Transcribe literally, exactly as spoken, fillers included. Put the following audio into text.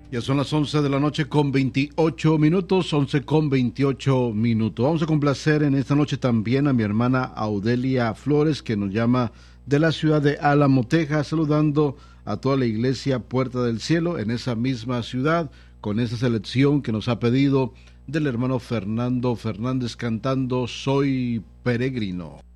Ya son las once de la noche con veintiocho minutos, once con veintiocho minutos. Vamos a complacer en esta noche también a mi hermana Audelia Flores, que nos llama de la ciudad de Álamo, Texas, saludando a toda la iglesia Puerta del Cielo en esa misma ciudad, con esa selección que nos ha pedido del hermano Fernando Fernández cantando Soy Peregrino.